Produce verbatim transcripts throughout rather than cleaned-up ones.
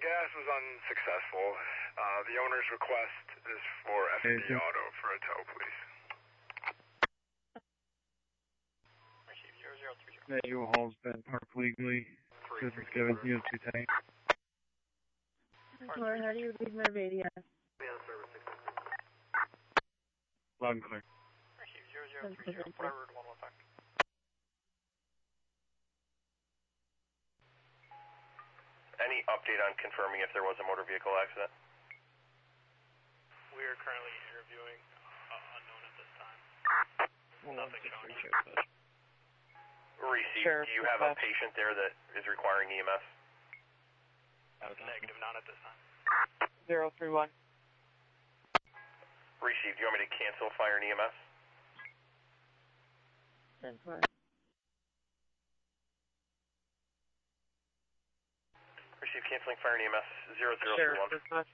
gas was unsuccessful. Uh, the owner's request is for F and D Auto for a tow, please. Receive zero zero three zero. That U-Haul's been parked legally. This is given you two tanks. How do you read my radio? Loud and clear. Receive zero zero three zero. Whatever, one one five. Any update on confirming if there was a motor vehicle accident? We are currently interviewing uh, unknown at this time. Well, Nothing showing. Receive, Sure, do you have a patient there that is requiring E M S? Negative, not at this time. Zero three one. Receive, do you want me to cancel fire and E M S? Ten four. Receive, canceling fire and E M S zero zero three one. Sure,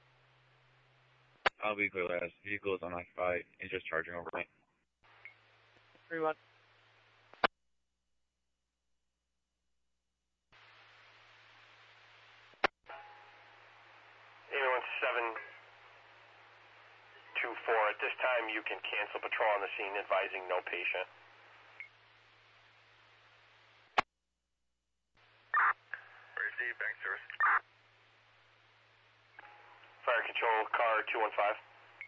I'll be clear, last vehicle is unoccupied and just charging overnight. Three one. Ambulance seven two four. At this time, you can cancel patrol on the scene, advising no patient. Receive, bank service. Fire control, car two one five.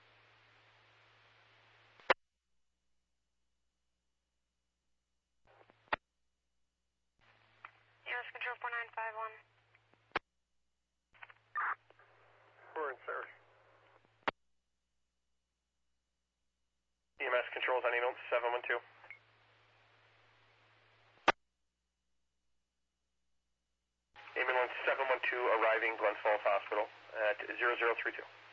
U S control four nine five one. We're in service. E M S controls on ambulance seven one two. Ambulance seven one two arriving Glens Falls Hospital at zero zero three two.